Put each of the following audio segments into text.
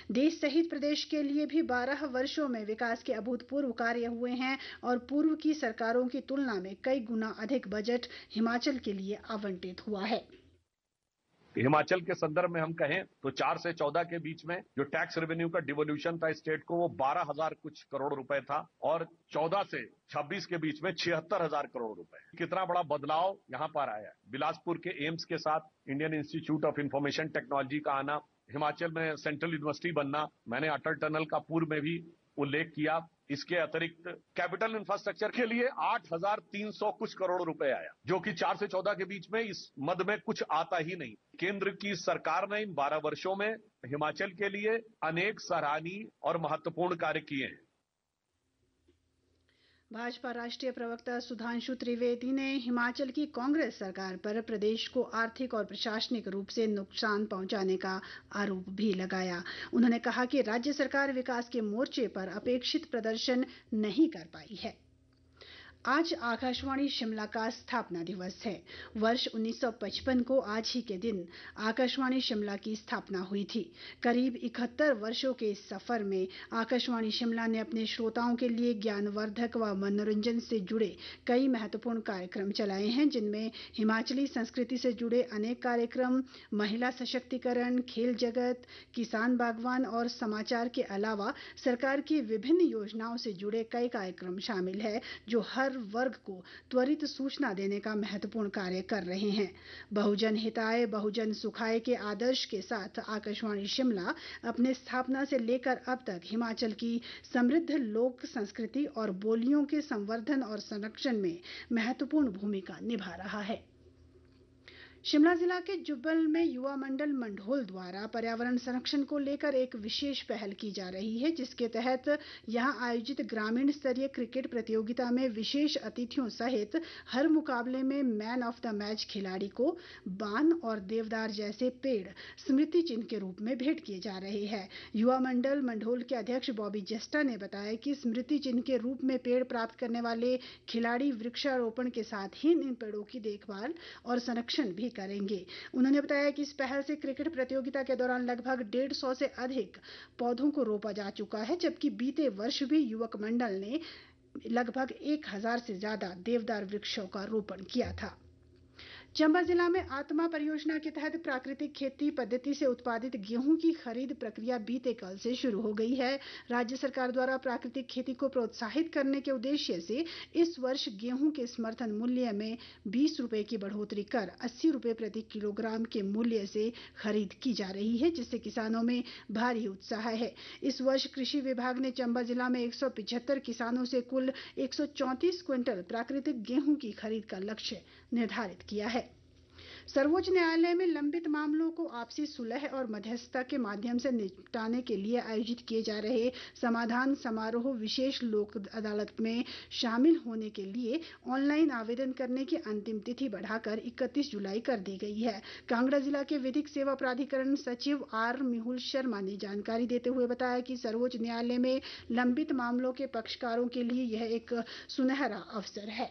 देश सहित प्रदेश के लिए भी 12 वर्षों में विकास के अभूतपूर्व कार्य हुए हैं और पूर्व की सरकारों की तुलना में कई गुना अधिक बजट हिमाचल के लिए आवंटित हुआ है। हिमाचल के संदर्भ में हम कहें तो 4 से 14 के बीच में जो टैक्स रेवेन्यू का डिवोल्यूशन था स्टेट को, वो 12,000 कुछ करोड़ रुपए था और 14 से 26 के बीच में 76,000 करोड़ रुपए। कितना बड़ा बदलाव यहाँ पर आया है। बिलासपुर के एम्स के साथ Indian institute of information technology का आना, हिमाचल में सेंट्रल यूनिवर्सिटी बनना, मैंने अटल टनल का पूर्व में भी उल्लेख किया। इसके अतिरिक्त कैपिटल इंफ्रास्ट्रक्चर के लिए 8,300 कुछ करोड़ रुपए आया, जो कि 4 से 14 के बीच में इस मद में कुछ आता ही नहीं। केंद्र की सरकार ने इन 12 वर्षों में हिमाचल के लिए अनेक सराहनीय और महत्वपूर्ण कार्य किए हैं। भाजपा राष्ट्रीय प्रवक्ता सुधांशु त्रिवेदी ने हिमाचल की कांग्रेस सरकार पर प्रदेश को आर्थिक और प्रशासनिक रूप से नुकसान पहुंचाने का आरोप भी लगाया। उन्होंने कहा कि राज्य सरकार विकास के मोर्चे पर अपेक्षित प्रदर्शन नहीं कर पाई है। आज आकाशवाणी शिमला का स्थापना दिवस है। वर्ष 1955 को आज ही के दिन आकाशवाणी शिमला की स्थापना हुई थी। करीब 71 वर्षों के इस सफर में आकाशवाणी शिमला ने अपने श्रोताओं के लिए ज्ञानवर्धक व मनोरंजन से जुड़े कई महत्वपूर्ण कार्यक्रम चलाए हैं, जिनमें हिमाचली संस्कृति से जुड़े अनेक कार्यक्रम, महिला सशक्तिकरण, खेल जगत, किसान बागवान और समाचार के अलावा सरकार की विभिन्न योजनाओं से जुड़े कई कार्यक्रम शामिल है, जो हर वर्ग को त्वरित सूचना देने का महत्वपूर्ण कार्य कर रहे हैं। बहुजन हिताय बहुजन सुखाय के आदर्श के साथ आकाशवाणी शिमला अपने स्थापना से लेकर अब तक हिमाचल की समृद्ध लोक संस्कृति और बोलियों के संवर्धन और संरक्षण में महत्वपूर्ण भूमिका निभा रहा है। शिमला जिला के जुब्बल में युवा मंडल मंढोल द्वारा पर्यावरण संरक्षण को लेकर एक विशेष पहल की जा रही है, जिसके तहत यहां आयोजित ग्रामीण स्तरीय क्रिकेट प्रतियोगिता में विशेष अतिथियों सहित हर मुकाबले में मैन ऑफ द मैच खिलाड़ी को बान और देवदार जैसे पेड़ स्मृति चिन्ह के रूप में भेंट किए जा रहे हैं। युवा मंडल मंढोल के अध्यक्ष बॉबी जस्टा ने बताया कि स्मृति चिन्ह के रूप में पेड़ प्राप्त करने वाले खिलाड़ी वृक्षारोपण के साथ ही इन पेड़ों की देखभाल और संरक्षण भी करेंगे। उन्होंने बताया कि इस पहल से क्रिकेट प्रतियोगिता के दौरान लगभग 150 से अधिक पौधों को रोपा जा चुका है, जबकि बीते वर्ष भी युवक मंडल ने लगभग 1000 से ज्यादा देवदार वृक्षों का रोपण किया था। चंबा जिला में आत्मा परियोजना के तहत प्राकृतिक खेती पद्धति से उत्पादित गेहूं की खरीद प्रक्रिया बीते कल से शुरू हो गई है। राज्य सरकार द्वारा प्राकृतिक खेती को प्रोत्साहित करने के उद्देश्य से इस वर्ष गेहूं के समर्थन मूल्य में 20 रुपए की बढ़ोतरी कर 80 रुपए प्रति किलोग्राम के मूल्य से खरीद की जा रही है, जिससे किसानों में भारी उत्साह है। इस वर्ष कृषि विभाग ने चंबा जिला में 175 किसानों से कुल 134 क्विंटल प्राकृतिक गेहूं की खरीद का लक्ष्य निर्धारित किया है। सर्वोच्च न्यायालय में लंबित मामलों को आपसी सुलह और मध्यस्थता के माध्यम से निपटाने के लिए आयोजित किए जा रहे समाधान समारोह विशेष लोक अदालत में शामिल होने के लिए ऑनलाइन आवेदन करने की अंतिम तिथि बढ़ाकर 31 जुलाई कर दी गई है। कांगड़ा जिला के विधिक सेवा प्राधिकरण सचिव आर मिहुल शर्मा ने जानकारी देते हुए बताया कि सर्वोच्च न्यायालय में लंबित मामलों के पक्षकारों के लिए यह एक सुनहरा अवसर है।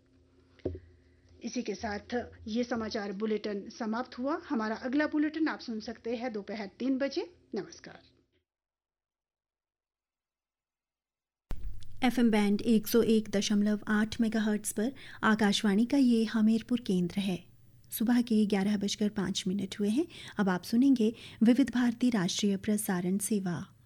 इसी के साथ ये समाचार बुलेटिन समाप्त हुआ। हमारा अगला बुलेटिन आप सुन सकते हैं दोपहर 3 बजे। नमस्कार। FM बैंड 101.8 मेगाहर्ट्ज पर आकाशवाणी का ये हमीरपुर केंद्र है। सुबह के 11:05 हुए हैं। अब आप सुनेंगे विविध भारती राष्ट्रीय प्रसारण सेवा।